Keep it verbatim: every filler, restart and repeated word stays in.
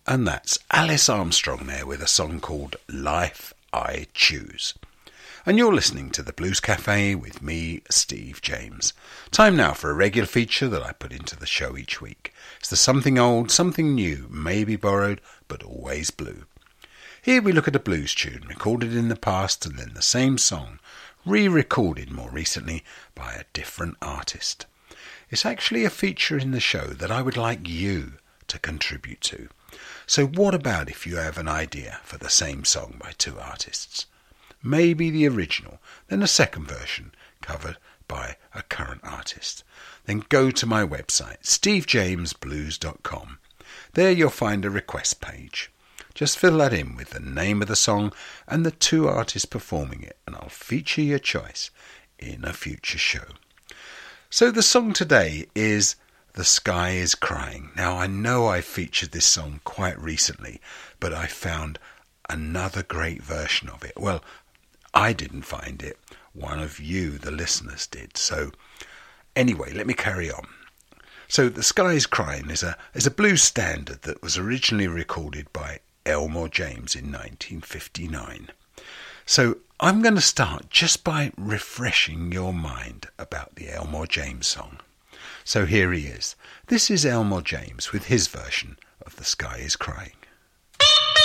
And that's Alice Armstrong there with a song called Life I Choose. And you're listening to the Blues Cafe with me, Steve James. Time now for a regular feature that I put into the show each week. It's the something old, something new, maybe borrowed, but always blue. Here we look at a blues tune recorded in the past and then the same song, re-recorded more recently by a different artist. It's actually a feature in the show that I would like you to contribute to. So what about if you have an idea for the same song by two artists? Maybe the original, then a second version covered by a current artist. Then go to my website, steve james blues dot com. There you'll find a request page. Just fill that in with the name of the song and the two artists performing it, and I'll feature your choice in a future show. So the song today is The Sky is Crying. Now I know I featured this song quite recently, but I found another great version of it. Well, I didn't find it. One of you, the listeners, did. So anyway, let me carry on. So The Sky is Crying is a, is a blues standard that was originally recorded by Elmore James in nineteen fifty-nine. So I'm going to start just by refreshing your mind about the Elmore James song. So here he is. This is Elmore James with his version of The Sky is Crying.